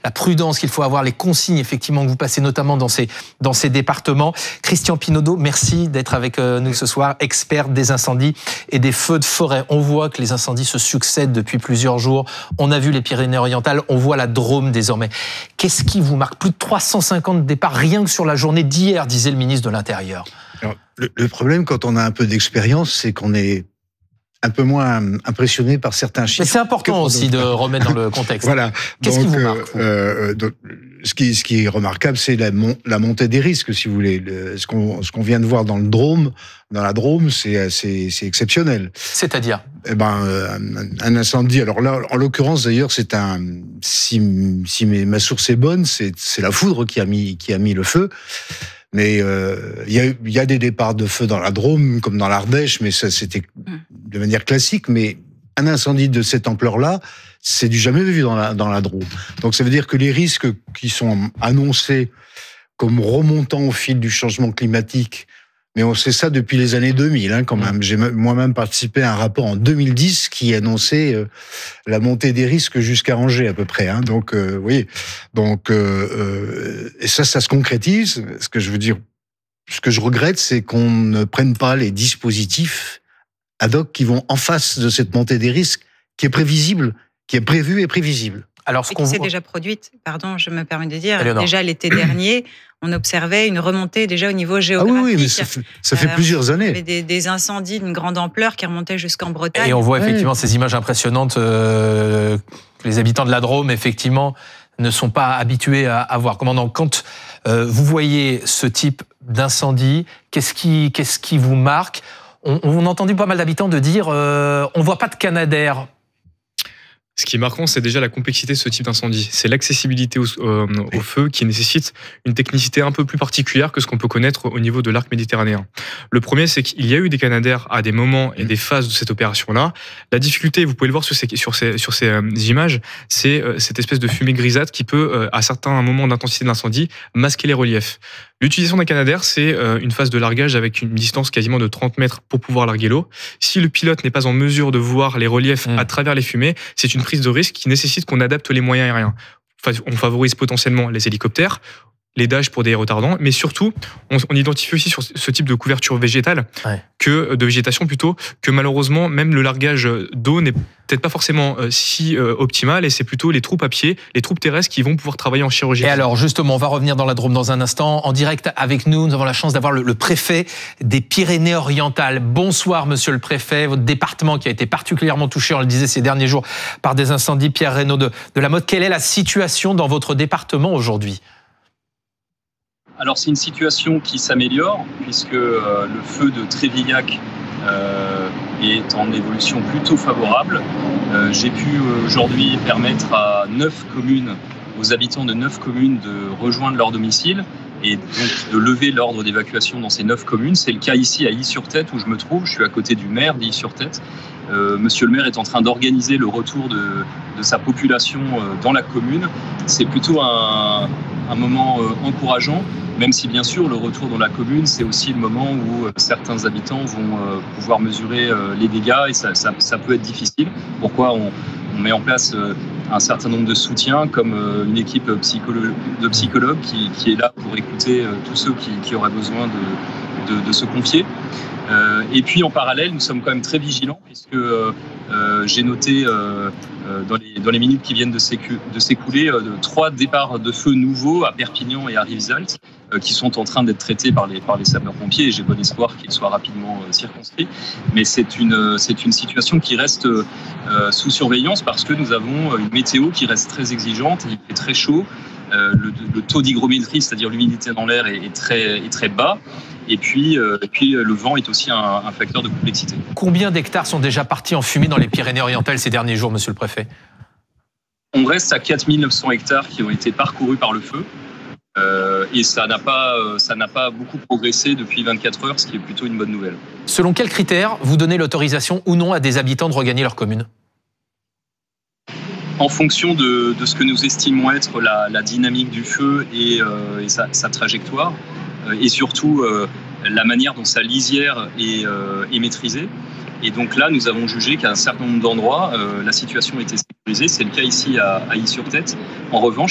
la prudence qu'il faut avoir, les consignes effectivement que vous passez notamment dans ces départements. Christian Pinaudot, merci d'être avec nous ce soir, expert des incendies et des feux de forêt. On voit que les incendies se succèdent depuis plusieurs jours. On a vu les Pyrénées-Orientales, on voit la Drôme désormais. Qu'est-ce qui vous marque? Plus de 350 départs rien que sur la journée d'hier, disait le ministre de l'Intérieur. Alors, le problème, quand on a un peu d'expérience, c'est qu'on est un peu moins impressionné par certains chiffres. Mais c'est important aussi de remettre dans le contexte. Voilà. Qu'est-ce qui vous marque ce qui est remarquable, c'est la montée des risques, si vous voulez. Ce qu'on vient de voir dans la Drôme, c'est exceptionnel. C'est-à-dire un incendie. Alors là, en l'occurrence, d'ailleurs, si ma source est bonne, c'est la foudre qui a mis le feu. Mais il y a des départs de feu dans la Drôme, comme dans l'Ardèche, mais ça, c'était de manière classique. Mais un incendie de cette ampleur-là, c'est du jamais vu dans la Drôme. Donc ça veut dire que les risques qui sont annoncés comme remontant au fil du changement climatique, mais on sait ça depuis les années 2000, quand même. J'ai moi-même participé à un rapport en 2010 qui annonçait la montée des risques jusqu'à Angers à peu près. Donc, oui. Donc, et ça se concrétise. Ce que je regrette, c'est qu'on ne prenne pas les dispositifs ad hoc qui vont en face de cette montée des risques, qui est prévisible, qui est prévue et prévisible. Alors, ce qu'on s'est déjà produite, pardon, je me permets de dire, déjà l'été dernier, on observait une remontée déjà au niveau géographique. Ah oui, mais ça fait plusieurs années. Il y avait des incendies d'une grande ampleur qui remontaient jusqu'en Bretagne. Et on voit effectivement ces images impressionnantes que les habitants de la Drôme, effectivement, ne sont pas habitués à voir. Commandant, quand vous voyez ce type d'incendie, qu'est-ce qui vous marque? On a entendu pas mal d'habitants de dire on voit pas de Canadair. Ce qui est marquant, c'est déjà la complexité de ce type d'incendie. C'est l'accessibilité au feu qui nécessite une technicité un peu plus particulière que ce qu'on peut connaître au niveau de l'arc méditerranéen. Le premier, c'est qu'il y a eu des Canadair à des moments et des phases de cette opération-là. La difficulté, vous pouvez le voir sur ces images, c'est cette espèce de fumée grisâtre qui peut, à certains moments d'intensité de l'incendie, masquer les reliefs. L'utilisation d'un Canadair, c'est une phase de largage avec une distance quasiment de 30 mètres pour pouvoir larguer l'eau. Si le pilote n'est pas en mesure de voir les reliefs à travers les fumées, c'est une prise de risque qui nécessite qu'on adapte les moyens aériens. On favorise potentiellement les hélicoptères, les Dash pour des retardants, mais surtout, on identifie aussi sur ce type de couverture végétale, de végétation plutôt, que malheureusement, même le largage d'eau n'est peut-être pas forcément si optimal, et c'est plutôt les troupes à pied, les troupes terrestres qui vont pouvoir travailler en chirurgie. Et alors, justement, on va revenir dans la Drôme dans un instant. En direct avec nous, nous avons la chance d'avoir le préfet des Pyrénées-Orientales. Bonsoir, monsieur le préfet. Votre département qui a été particulièrement touché, on le disait ces derniers jours, par des incendies. Pierre Reynaud de la Motte, quelle est la situation dans votre département aujourd'hui ? Alors c'est une situation qui s'améliore puisque le feu de Trévillac est en évolution plutôt favorable. J'ai pu aujourd'hui permettre à 9 communes, aux habitants de 9 communes de rejoindre leur domicile et donc de lever l'ordre d'évacuation dans ces 9 communes. C'est le cas ici à Illy-sur-Tête où je me trouve, je suis à côté du maire d'Illy-sur-Tête. Monsieur le maire est en train d'organiser le retour de sa population dans la commune. C'est plutôt un moment encourageant, même si bien sûr le retour dans la commune, c'est aussi le moment où certains habitants vont pouvoir mesurer les dégâts et ça peut être difficile. Pourquoi on met en place un certain nombre de soutiens comme une équipe de psychologues qui est là pour écouter tous ceux qui auraient besoin de se confier. Et puis en parallèle, nous sommes quand même très vigilants puisque j'ai noté dans les minutes qui viennent de s'écouler 3 départs de feu nouveaux à Perpignan et à Rivesaltes qui sont en train d'être traités par les sapeurs-pompiers et j'ai bon espoir qu'ils soient rapidement circonscrits. Mais c'est une situation qui reste sous surveillance parce que nous avons une météo qui reste très exigeante, il fait très chaud. Le taux d'hygrométrie, c'est-à-dire l'humidité dans l'air, est très bas. Et puis le vent est aussi un facteur de complexité. Combien d'hectares sont déjà partis en fumée dans les Pyrénées-Orientales ces derniers jours, monsieur le préfet ? On reste à 4900 hectares qui ont été parcourus par le feu. Et ça n'a pas beaucoup progressé depuis 24 heures, ce qui est plutôt une bonne nouvelle. Selon quels critères vous donnez l'autorisation ou non à des habitants de regagner leur commune ? En fonction de ce que nous estimons être la dynamique du feu et sa trajectoire, et surtout la manière dont sa lisière est maîtrisée. Et donc là, nous avons jugé qu'à un certain nombre d'endroits, la situation était sécurisée. C'est le cas ici à Illy-sur-Tête. En revanche,